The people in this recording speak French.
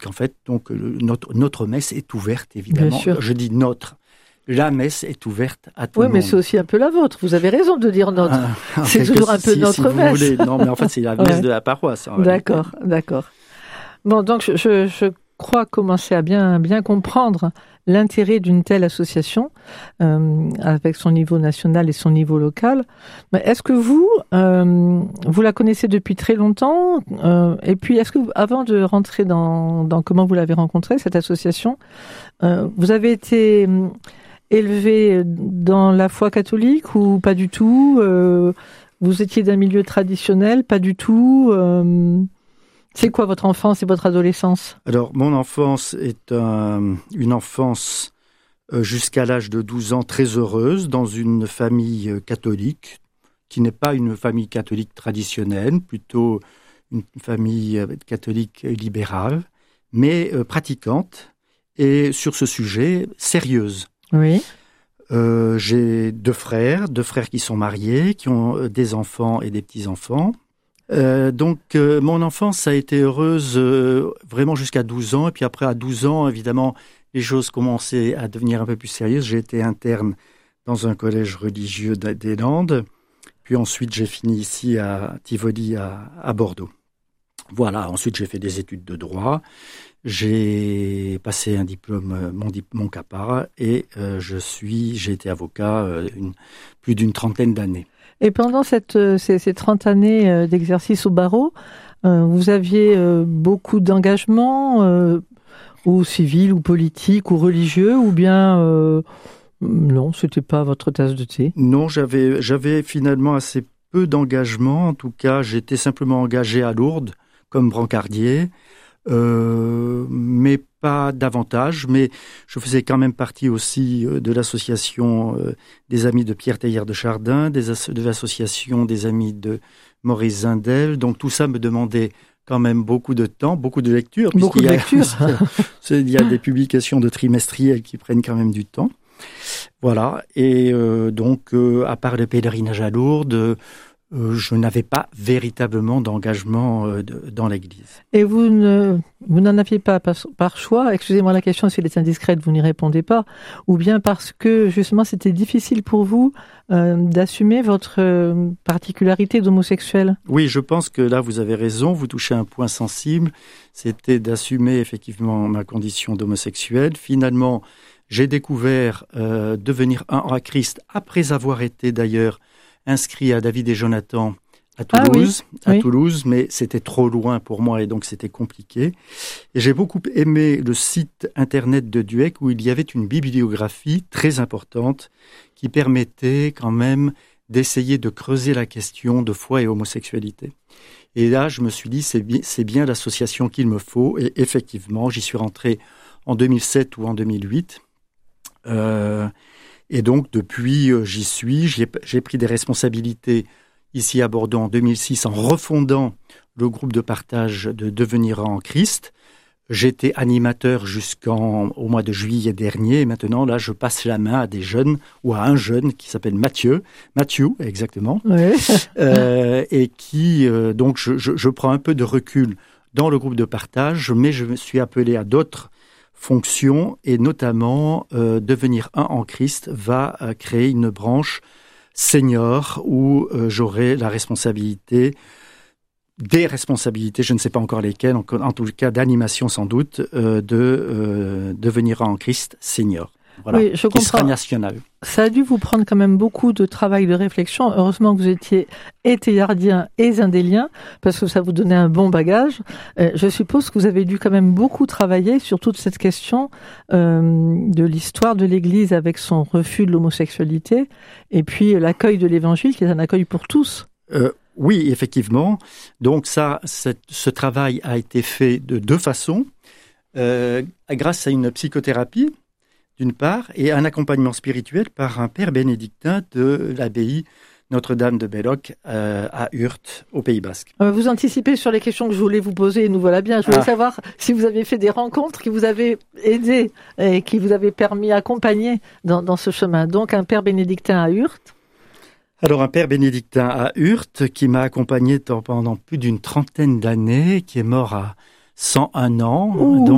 en fait, donc notre messe est ouverte, évidemment. Bien sûr. Je dis notre. La messe est ouverte à tout le monde. Oui, mais c'est aussi un peu la vôtre. Vous avez raison de dire notre. C'est toujours un peu notre messe. Voulez. Non, mais en fait, c'est la messe de la paroisse. D'accord. Bon, donc je crois commencer à bien comprendre l'intérêt d'une telle association avec son niveau national et son niveau local. Mais est-ce que vous la connaissez depuis très longtemps et puis est-ce que avant de rentrer dans comment vous l'avez rencontrée, cette association, vous avez été élevé dans la foi catholique ou pas du tout vous étiez d'un milieu traditionnel, pas du tout C'est quoi votre enfance et votre adolescence ? Alors, mon enfance est une enfance jusqu'à l'âge de 12 ans très heureuse dans une famille catholique qui n'est pas une famille catholique traditionnelle, plutôt une famille catholique libérale, mais pratiquante et sur ce sujet sérieuse. Oui. J'ai deux frères qui sont mariés, qui ont des enfants et des petits-enfants. Donc, mon enfance a été heureuse vraiment jusqu'à 12 ans. Et puis après, à 12 ans, évidemment, les choses commençaient à devenir un peu plus sérieuses. J'ai été interne dans un collège religieux des Landes. Puis ensuite, j'ai fini ici à Tivoli, à Bordeaux. Voilà, ensuite j'ai fait des études de droit. J'ai passé un diplôme, mon CAPA, et j'ai été avocat plus d'une trentaine d'années. Et pendant ces 30 années d'exercice au barreau, vous aviez beaucoup d'engagement, ou civil, ou politique, ou religieux, ou bien non, c'était pas votre tasse de thé? Non, j'avais finalement assez peu d'engagement. En tout cas, j'étais simplement engagé à Lourdes comme brancardier, mais pas davantage. Mais je faisais quand même partie aussi de l'association des Amis de Pierre Teilhard de Chardin, de l'association des Amis de Maurice Zindel. Donc tout ça me demandait quand même beaucoup de temps, beaucoup de lecture. Beaucoup de lecture. Il y a des publications de trimestriels qui prennent quand même du temps. Voilà. Et donc, à part le pèlerinage à Lourdes, je n'avais pas véritablement d'engagement dans l'Église. Et vous n'en aviez pas par choix, excusez-moi la question, si elle est indiscrète, vous n'y répondez pas, ou bien parce que justement c'était difficile pour vous d'assumer votre particularité d'homosexuel? Oui, je pense que là vous avez raison, vous touchez un point sensible, c'était d'assumer effectivement ma condition d'homosexuel. Finalement, j'ai découvert devenir un à Christ après avoir été d'ailleurs inscrit à David et Jonathan à Toulouse, mais c'était trop loin pour moi et donc c'était compliqué. Et j'ai beaucoup aimé le site internet de Duec où il y avait une bibliographie très importante qui permettait quand même d'essayer de creuser la question de foi et homosexualité. Et là, je me suis dit, c'est bien l'association qu'il me faut. Et effectivement, j'y suis rentré en 2007 ou en 2008. Et donc, depuis, j'y suis. J'ai pris des responsabilités ici à Bordeaux en 2006 en refondant le groupe de partage de Devenir en Christ. J'étais animateur jusqu'au mois de juillet dernier. Et maintenant, là, je passe la main à des jeunes, ou à un jeune qui s'appelle Mathieu, exactement. Oui. Et qui, donc, je prends un peu de recul dans le groupe de partage, mais je me suis appelé à d'autres fonctions, et notamment Devenir un en Christ va créer une branche senior où j'aurai des responsabilités, je ne sais pas encore lesquelles, en tout cas d'animation sans doute, de Devenir un en Christ senior. Voilà, oui, je comprends. Qui sera national. Ça a dû vous prendre quand même beaucoup de travail, de réflexion. Heureusement que vous étiez et théardien et zindélien, parce que ça vous donnait un bon bagage. Je suppose que vous avez dû quand même beaucoup travailler sur toute cette question de l'histoire de l'Église avec son refus de l'homosexualité, et puis l'accueil de l'Évangile, qui est un accueil pour tous. Oui, effectivement. Donc ce travail a été fait de deux façons. Grâce à une psychothérapie, d'une part, et un accompagnement spirituel par un père bénédictin de l'abbaye Notre-Dame de Belloc à Urt, au Pays Basque. Vous anticipez sur les questions que je voulais vous poser, et nous voilà bien. Je voulais savoir si vous avez fait des rencontres qui vous avaient aidé et qui vous avaient permis d'accompagner dans ce chemin. Donc un père bénédictin à Urt. Alors un père bénédictin à Urt qui m'a accompagné pendant plus d'une trentaine d'années, qui est mort à 101 ans. Ouh. Donc